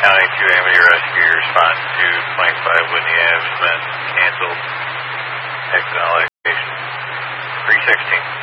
County 2 Amity Rescue, respond to 25 Whitney Ave, Smith, canceled, exit allocation, 316.